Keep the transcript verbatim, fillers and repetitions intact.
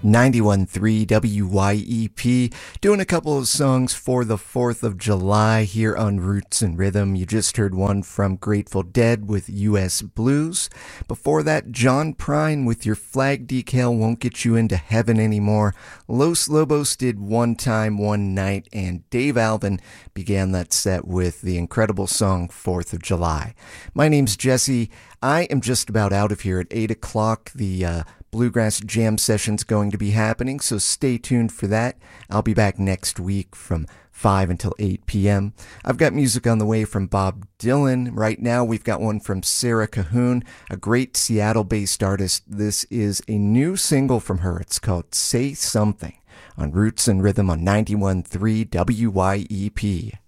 ninety-one point three W Y E P, doing a couple of songs for the fourth of July here on Roots and Rhythm. You just heard one from Grateful Dead with U S Blues. Before that, John Prine with Your Flag Decal Won't Get You Into Heaven Anymore. Los Lobos did One Time, One Night, and Dave Alvin began that set with the incredible song fourth of July. My name's Jesse. I am just about out of here at eight o'clock. The uh, Bluegrass Jam Session's going to be happening, so stay tuned for that. I'll be back next week from five until eight p.m. I've got music on the way from Bob Dylan. Right now, we've got one from Sarah Cahoon, a great Seattle-based artist. This is a new single from her. It's called Say Something on Roots and Rhythm on ninety-one point three W Y E P.